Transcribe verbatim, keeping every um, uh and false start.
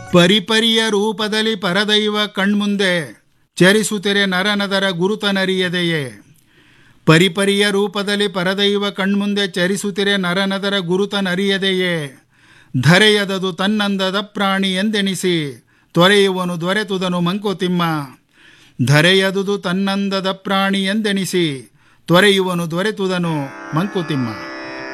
ಪರಿಪರಿಯ ರೂಪದಲ್ಲಿ ಪರದೈವ ಕಣ್ಮುಂದೆ ಚರಿಸುತ್ತಿರೆ ನರನದರ ಗುರುತನರಿಯದೆಯೇ. ಪರಿಪರಿಯ ರೂಪದಲ್ಲಿ ಪರದೈವ ಕಣ್ಮುಂದೆ ಚರಿಸುತ್ತಿರೆ ನರನದರ ಗುರುತನರಿಯದೆಯೇ. ಧರೆಯದದು ತನ್ನಂದದ ಪ್ರಾಣಿ ಎಂದೆಣಿಸಿ ತೊರೆಯುವನು ದೊರೆತುದನು ಮಂಕುತಿಮ್ಮ. ಧರೆಯದುದು ತನ್ನಂದದ ಪ್ರಾಣಿ ಎಂದೆಣಿಸಿ ತೊರೆಯುವನು ದೊರೆತುದನು ಮಂಕುತಿಮ್ಮ.